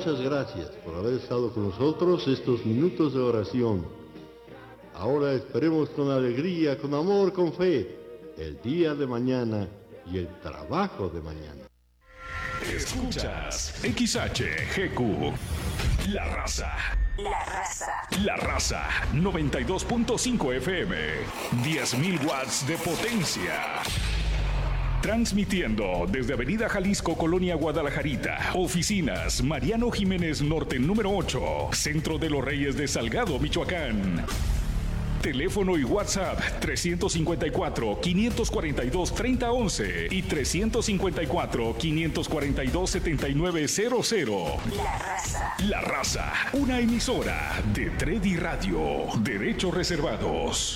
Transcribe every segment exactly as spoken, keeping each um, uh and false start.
muchas gracias por haber estado con nosotros estos minutos de oración. Ahora esperemos con alegría, con amor, con fe, el día de mañana y el trabajo de mañana. Escuchas X H G Q, La Raza. La Raza. La Raza, noventa y dos punto cinco F M, diez mil watts de potencia. Transmitiendo desde Avenida Jalisco, Colonia Guadalajarita. Oficinas Mariano Jiménez Norte número ocho, Centro de los Reyes de Salgado, Michoacán. Teléfono y WhatsApp trescientos cincuenta y cuatro, quinientos cuarenta y dos, treinta once y trescientos cincuenta y cuatro, quinientos cuarenta y dos, setenta y nueve cero cero. La Raza. La Raza, una emisora de Tredi Radio. Derechos reservados.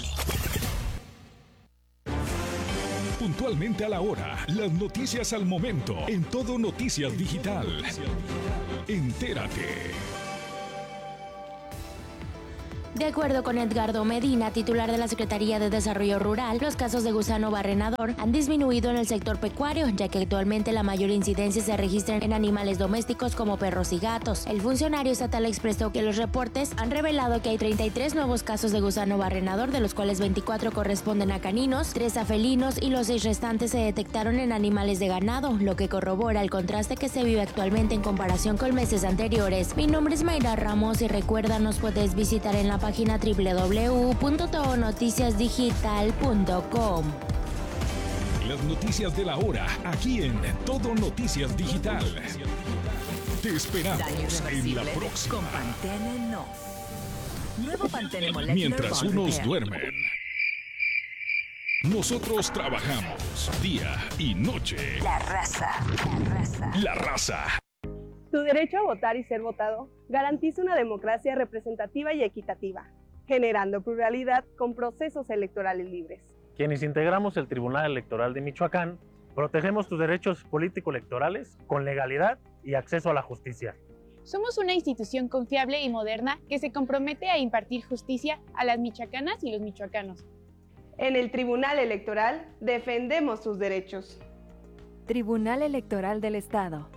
Puntualmente a la hora, las noticias al momento, en Todo Noticias Digital. Entérate. De acuerdo con Edgardo Medina, titular de la Secretaría de Desarrollo Rural, los casos de gusano barrenador han disminuido en el sector pecuario, ya que actualmente la mayor incidencia se registra en animales domésticos como perros y gatos. El funcionario estatal expresó que los reportes han revelado que hay treinta y tres nuevos casos de gusano barrenador, de los cuales veinticuatro corresponden a caninos, tres a felinos y los seis restantes se detectaron en animales de ganado, lo que corrobora el contraste que se vive actualmente en comparación con meses anteriores. Mi nombre es Mayra Ramos y recuerda, nos puedes visitar en la página doble u doble u doble u punto todo noticias digital punto com. Las noticias de la hora, aquí en Todo Noticias Digital. Te esperamos en la próxima. Con Pantene No. Nuevo Pantene Molecular Mientras Bond unos Repair. duermen, nosotros trabajamos día y noche. La Raza. La Raza. La Raza. Tu derecho a votar y ser votado garantiza una democracia representativa y equitativa, generando pluralidad con procesos electorales libres. Quienes integramos el Tribunal Electoral de Michoacán, protegemos tus derechos político-electorales con legalidad y acceso a la justicia. Somos una institución confiable y moderna que se compromete a impartir justicia a las michoacanas y los michoacanos. En el Tribunal Electoral defendemos tus derechos. Tribunal Electoral del Estado.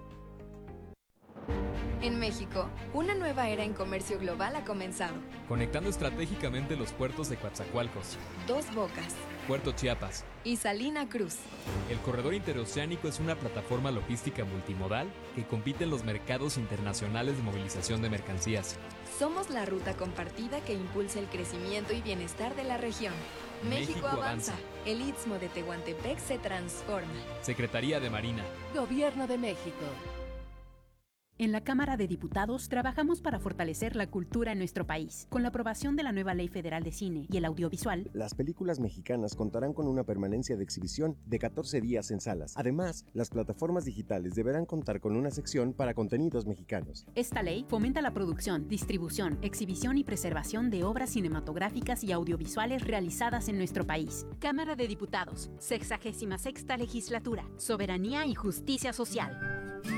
En México, una nueva era en comercio global ha comenzado. Conectando estratégicamente los puertos de Coatzacoalcos, Dos Bocas Puerto Chiapas y Salina Cruz. El corredor interoceánico es una plataforma logística multimodal que compite en los mercados internacionales de movilización de mercancías. Somos la ruta compartida que impulsa el crecimiento y bienestar de la región. México, México avanza. avanza. El Istmo de Tehuantepec se transforma. Secretaría de Marina. Gobierno de México. En la Cámara de Diputados trabajamos para fortalecer la cultura en nuestro país. Con la aprobación de la nueva Ley Federal de Cine y el Audiovisual, las películas mexicanas contarán con una permanencia de exhibición de catorce días en salas. Además, las plataformas digitales deberán contar con una sección para contenidos mexicanos. esta ley fomenta la producción, distribución, exhibición y preservación de obras cinematográficas y audiovisuales realizadas en nuestro país. Cámara de Diputados, sexagésima sexta Legislatura, Soberanía y Justicia Social.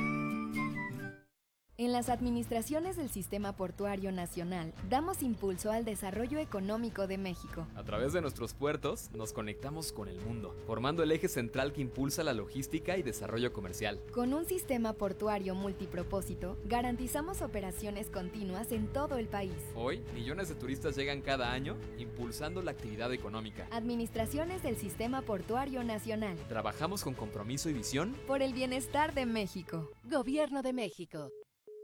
En las administraciones del Sistema Portuario Nacional, damos impulso al desarrollo económico de México. A través de nuestros puertos, nos conectamos con el mundo, formando el eje central que impulsa la logística y desarrollo comercial. Con un sistema portuario multipropósito, garantizamos operaciones continuas en todo el país. Hoy, millones de turistas llegan cada año, impulsando la actividad económica. Administraciones del Sistema Portuario Nacional. Trabajamos con compromiso y visión por el bienestar de México. Gobierno de México.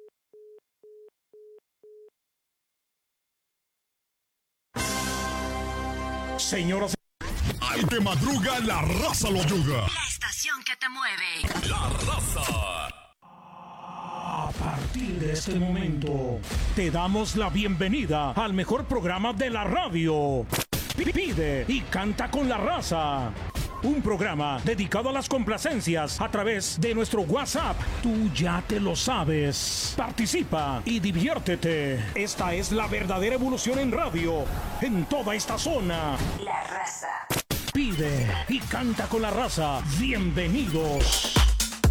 Señoras, al que madruga, la raza lo yuga. La estación que te mueve. La Raza. A partir de este momento, te damos la bienvenida al mejor programa de la radio. Pide y canta con la raza. Un programa dedicado a las complacencias a través de nuestro WhatsApp. Tú ya te lo sabes. Participa y diviértete. Esta es la verdadera evolución en radio, en toda esta zona. La Raza. Pide y canta con la raza. Bienvenidos.